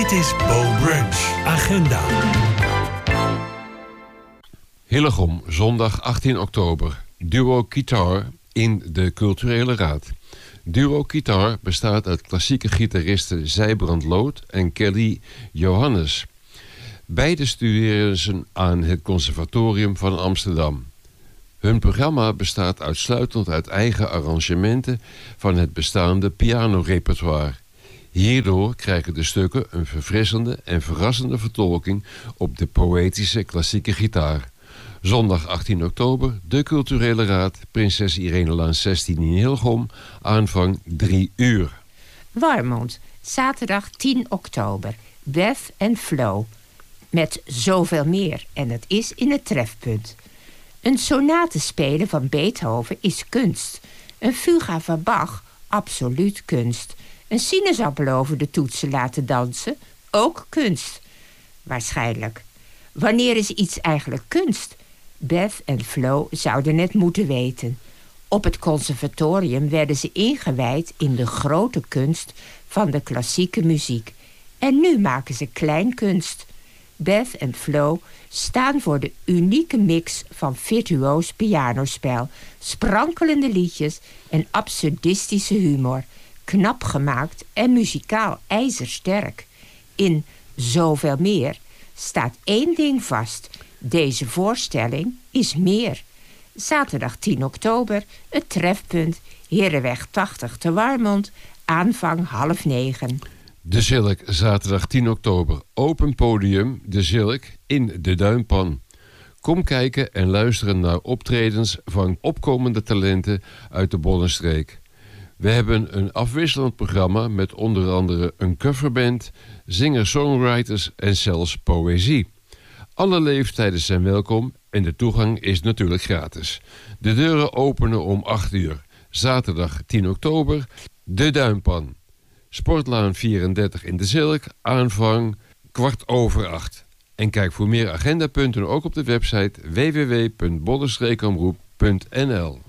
Dit is Bo Brunch. Agenda. Hillegom, zondag 18 oktober. Duo Guitar in de Culturele Raad. Duo Guitar bestaat uit klassieke gitaristen Zijbrand Loot en Kelly Johannes. Beide studeren ze aan het Conservatorium van Amsterdam. Hun programma bestaat uitsluitend uit eigen arrangementen van het bestaande pianorepertoire. Hierdoor krijgen de stukken een verfrissende en verrassende vertolking op de poëtische klassieke gitaar. Zondag 18 oktober, de Culturele Raad, Prinses Irenelaan 16 in Hillegom, aanvang 3 uur. Warmond, zaterdag 10 oktober, Beth en Flo. Met zoveel meer, en het is in het Trefpunt. Een sonate spelen van Beethoven is kunst. Een fuga van Bach, absoluut kunst. Een sinaasappel over de toetsen laten dansen, ook kunst. Waarschijnlijk. Wanneer is iets eigenlijk kunst? Beth en Flo zouden het moeten weten. Op het conservatorium werden ze ingewijd in de grote kunst van de klassieke muziek. En nu maken ze kleinkunst. Beth en Flo staan voor de unieke mix van virtuoos pianospel, sprankelende liedjes en absurdistische humor. Knap gemaakt en muzikaal ijzersterk. In Zoveel meer staat één ding vast. Deze voorstelling is meer. Zaterdag 10 oktober, het Trefpunt, Herenweg 80 te Warmond, aanvang 8:30. De Zilk, zaterdag 10 oktober. Open podium, De Zilk, in de Duinpan. Kom kijken en luisteren naar optredens van opkomende talenten uit de Bollenstreek. We hebben een afwisselend programma met onder andere een coverband, singer-songwriters en zelfs poëzie. Alle leeftijden zijn welkom en de toegang is natuurlijk gratis. De deuren openen om 8 uur. Zaterdag 10 oktober, de Duinpan. Sportlaan 34 in de Zilk, aanvang 7:15. En kijk voor meer agendapunten ook op de website www.bollenstreekomroep.nl.